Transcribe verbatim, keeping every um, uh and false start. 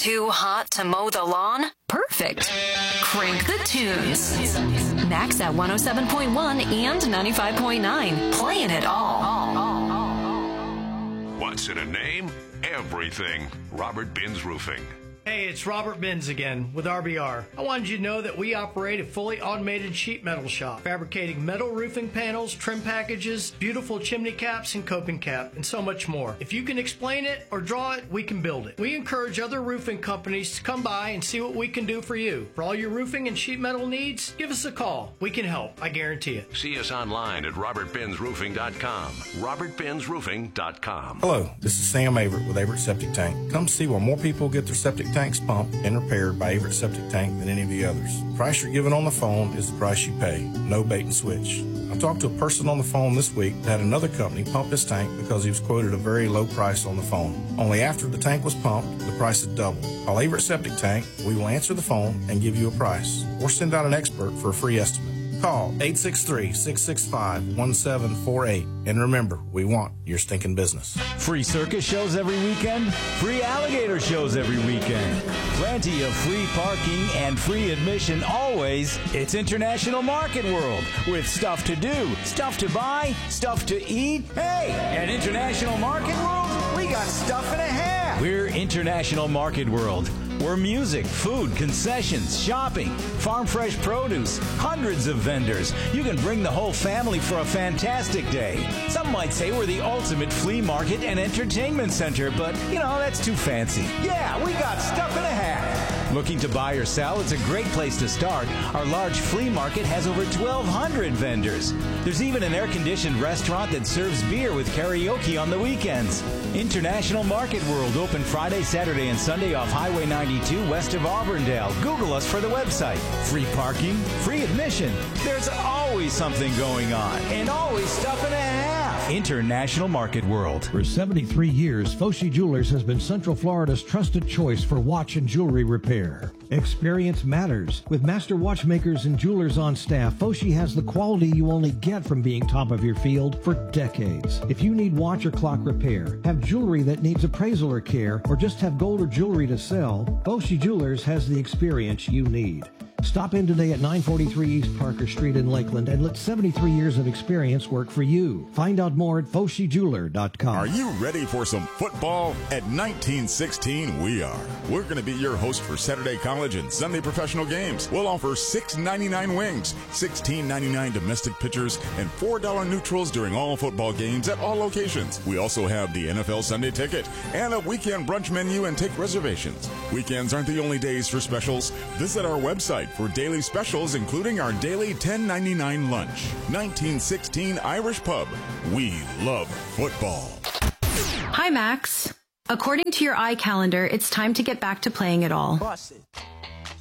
Too hot to mow the lawn? Perfect. Crank the tunes. Max at one oh seven point one and ninety-five point nine. Playing it all. What's in a name? Everything. Robert Binns Roofing. Hey, it's Robert Binns again with R B R. I wanted you to know that we operate a fully automated sheet metal shop, fabricating metal roofing panels, trim packages, beautiful chimney caps and coping cap, and so much more. If you can explain it or draw it, we can build it. We encourage other roofing companies to come by and see what we can do for you. For all your roofing and sheet metal needs, give us a call. We can help, I guarantee it. See us online at robert binns roofing dot com. robert binns roofing dot com. Hello, this is Sam Averitt with Averitt Septic Tank. Come see why more people get their septic tanks pumped and repaired by Averitt Septic Tank than any of the others. The price you're given on the phone is the price you pay. No bait and switch. I talked to a person on the phone this week that had another company pump his tank because he was quoted a very low price on the phone. Only after the tank was pumped, the price had doubled. Call Averitt Septic Tank. We will answer the phone and give you a price, or send out an expert for a free estimate. Call eight six three, six six five, one seven four eight. And remember, we want your stinking business. Free circus shows every weekend. Free alligator shows every weekend. Plenty of free parking and free admission always. It's International Market World with stuff to do, stuff to buy, stuff to eat. Hey, at International Market World, we got stuff and a half. We're International Market World. We're music, food, concessions, shopping, farm fresh produce, hundreds of vendors. You can bring the whole family for a fantastic day. Some might say we're the ultimate flea market and entertainment center, but, you know, that's too fancy. Yeah, we got stuff and a half. Looking to buy or sell? It's a great place to start. Our large flea market has over twelve hundred vendors. There's even an air-conditioned restaurant that serves beer with karaoke on the weekends. International Market World, open Friday, Saturday, and Sunday off Highway ninety-two west of Auburndale. Google us for the website. Free parking, free admission. There's always something going on, and always stuff and a half. International Market World. For seventy-three years, Foshi Jewelers has been Central Florida's trusted choice for watch and jewelry repair. Experience matters. With master watchmakers and jewelers on staff, Foshi has the quality you only get from being top of your field for decades. If you need watch or clock repair, have jewelry that needs appraisal or care, or just have gold or jewelry to sell, Foshi Jewelers has the experience you need. Stop in today at nine forty-three East Parker Street in Lakeland and let seventy-three years of experience work for you. Find out more at foshi jeweler dot com. Are you ready for some football? At nineteen sixteen, we are. We're going to be your host for Saturday college and Sunday professional games. We'll offer six ninety-nine wings, sixteen ninety-nine domestic pitchers, and four dollars neutrals during all football games at all locations. We also have the N F L Sunday ticket and a weekend brunch menu and take reservations. Weekends aren't the only days for specials. Visit our website for daily specials, including our daily ten ninety-nine lunch. nineteen sixteen Irish Pub. We love football. Hi, Max. According to your iCalendar, it's time to get back to playing it all.